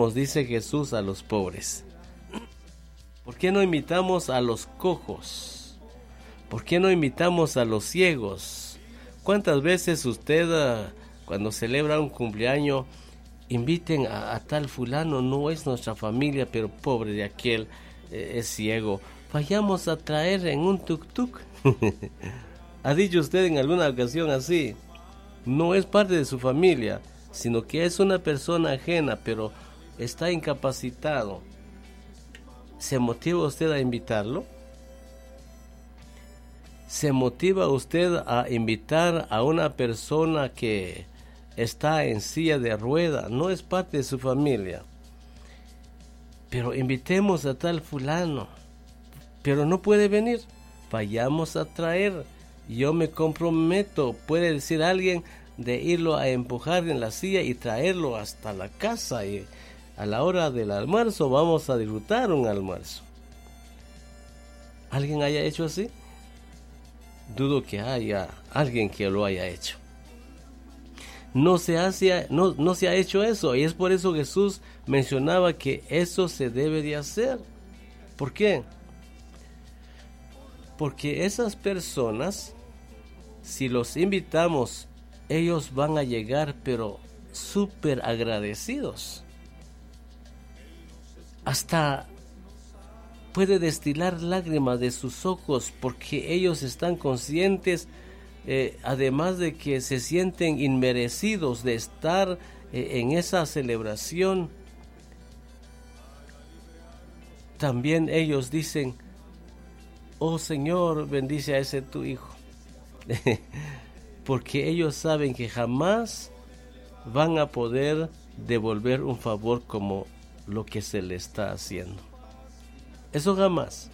imitemos, dice Jesús, a los pobres? ¿Por qué no imitamos a los cojos? ¿Por qué no imitamos a los ciegos? ¿Cuántas veces usted, cuando celebra un cumpleaños, inviten a tal fulano, no es nuestra familia, pero pobre de aquel, es ciego, vayamos a traer en un tuk-tuk? ¿Ha dicho usted en alguna ocasión así? No es parte de su familia, sino que es una persona ajena, pero está incapacitado. ¿Se motiva usted a invitarlo? ¿Se motiva usted a invitar a una persona que está en silla de rueda? No es parte de su familia. Pero invitemos a tal fulano, pero no puede venir. Vayamos a traer. Yo me comprometo, puede decir alguien, de irlo a empujar en la silla y traerlo hasta la casa, y a la hora del almuerzo vamos a disfrutar un almuerzo. ¿Alguien haya hecho así? Dudo que haya alguien que lo haya hecho. No se ha hecho eso, y es por eso Jesús mencionaba que eso se debe de hacer. ¿Por qué? Porque esas personas, si los invitamos, ellos van a llegar pero súper agradecidos. Hasta puede destilar lágrimas de sus ojos porque ellos están conscientes, además de que se sienten inmerecidos de estar en esa celebración. También ellos dicen: oh Señor, bendice a ese tu hijo. Porque ellos saben que jamás van a poder devolver un favor como lo que se le está haciendo. Eso jamás.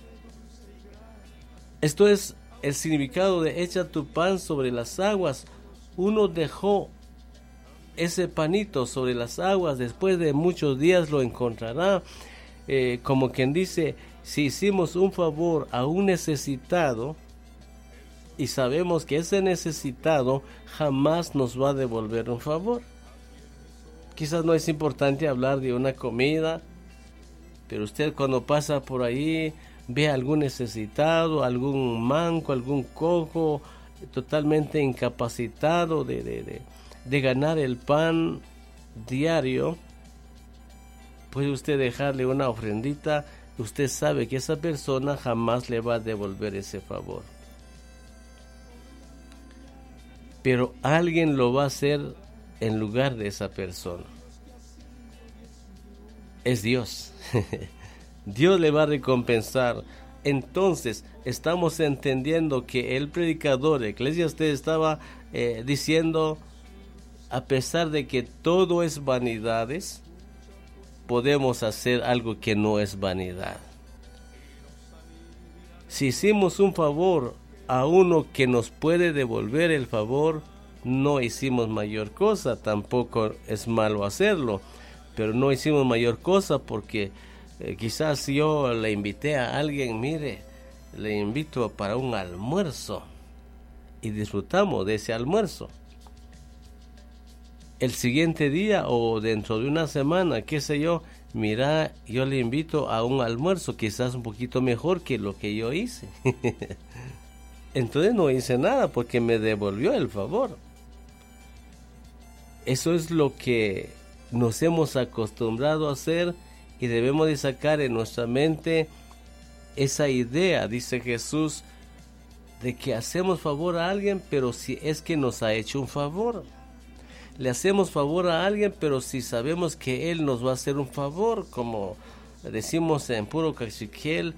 Esto es el significado de echa tu pan sobre las aguas. Uno dejó ese panito sobre las aguas, después de muchos días lo encontrará. Como quien dice, si hicimos un favor a un necesitado y sabemos que ese necesitado jamás nos va a devolver un favor. Quizás no es importante hablar de una comida, pero usted cuando pasa por ahí ve a algún necesitado, algún manco, algún cojo, totalmente incapacitado de ganar el pan diario, puede usted dejarle una ofrendita. Usted sabe que esa persona jamás le va a devolver ese favor, pero alguien lo va a hacer en lugar de esa persona. Es Dios. Dios le va a recompensar. Entonces estamos entendiendo que el predicador de Eclesiastés estaba diciendo: a pesar de que todo es vanidades, podemos hacer algo que no es vanidad. Si hicimos un favor a uno que nos puede devolver el favor, no hicimos mayor cosa. Tampoco es malo hacerlo, pero no hicimos mayor cosa porque quizás yo le invité a alguien: mire, le invito para un almuerzo, y disfrutamos de ese almuerzo. El siguiente día o dentro de una semana, qué sé yo, mira, yo le invito a un almuerzo quizás un poquito mejor que lo que yo hice. Entonces no hice nada porque me devolvió el favor. Eso es lo que nos hemos acostumbrado a hacer, y debemos de sacar en nuestra mente esa idea, dice Jesús, de que hacemos favor a alguien, pero si es que nos ha hecho un favor. Le hacemos favor a alguien, pero si sabemos que Él nos va a hacer un favor, como decimos en puro cachiquiel,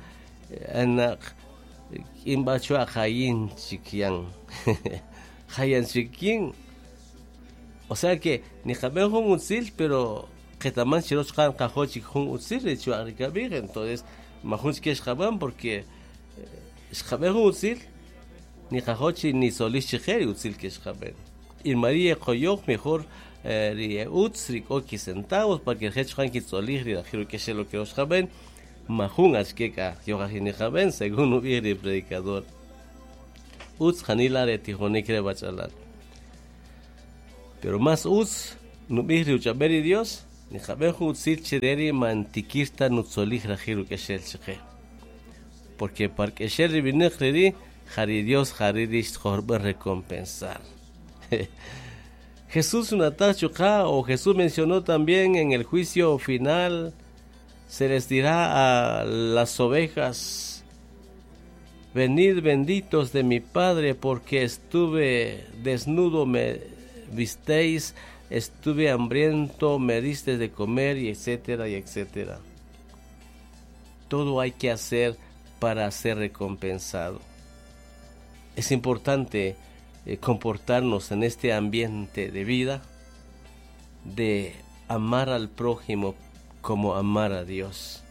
imbacho a Hayin Chiquian. Hayan Chiquín. O sea que ni jaben un utzil, pero que también si los jan cajochi un utzil de chuaricabir. Entonces, majun que es jaban porque jaben un utzil, ni cajochi ni solis chijeri utzil que es jaben. Y María Coyoc mejor utzrik o centavos para que el hecho que solis y la giro que se lo que los jaben. Majun ashkeka yo ni jaben según hubiera el predicador. Utz janila de tijoni que bachalar. Pero más us no vi Dios Porque para que Dios recompensar. Jesús o Jesús mencionó también en el juicio final, se les dirá a las ovejas: venid benditos de mi Padre, porque estuve desnudo, me visteis, estuve hambriento, me disteis de comer, y etcétera, y etcétera. Todo hay que hacer para ser recompensado. Es importante comportarnos en este ambiente de vida, de amar al prójimo como amar a Dios.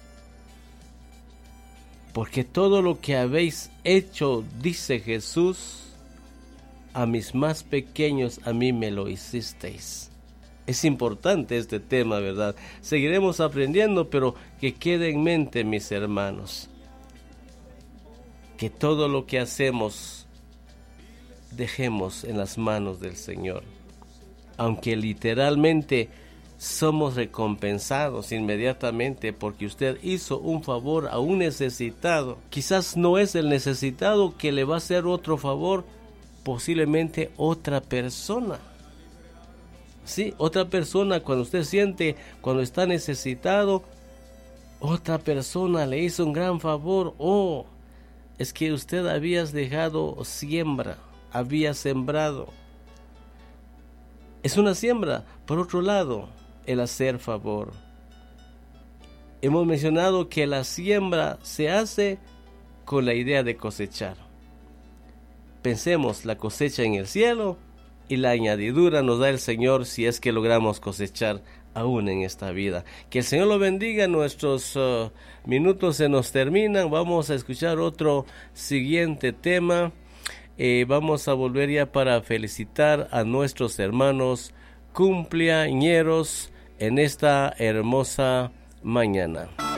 Porque todo lo que habéis hecho, dice Jesús, a mis más pequeños, a mí me lo hicisteis. Es importante este tema, ¿verdad? Seguiremos aprendiendo, pero que quede en mente, mis hermanos, que todo lo que hacemos dejemos en las manos del Señor. Aunque literalmente somos recompensados inmediatamente porque usted hizo un favor a un necesitado. Quizás no es el necesitado que le va a hacer otro favor, posiblemente otra persona. Sí, otra persona, cuando usted siente, cuando está necesitado, otra persona le hizo un gran favor. Oh, es que usted habías dejado siembra, había sembrado. Es una siembra. Por otro lado, el hacer favor. Hemos mencionado que la siembra se hace con la idea de cosechar. Pensemos la cosecha en el cielo y la añadidura nos da el Señor si es que logramos cosechar aún en esta vida. Que el Señor lo bendiga. Nuestros minutos se nos terminan. Vamos a escuchar otro siguiente tema. Vamos a volver ya para felicitar a nuestros hermanos cumpleañeros en esta hermosa mañana.